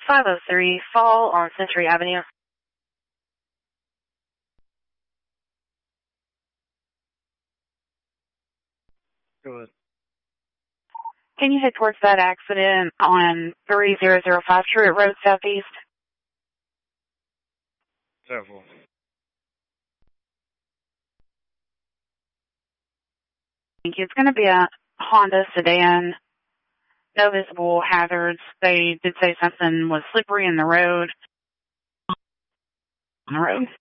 503 Fall on Century Avenue. Go ahead. Can you head towards that accident on 3005 Truett Road Southeast? Several. Thank you. It's going to be a Honda sedan. No visible hazards. They did say something was slippery in the road. On the road.